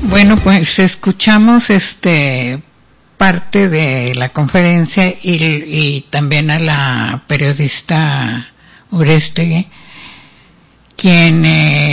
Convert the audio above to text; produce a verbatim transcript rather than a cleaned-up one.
Bueno, pues escuchamos este parte de la conferencia y, y también a la periodista Urestegui, quien eh,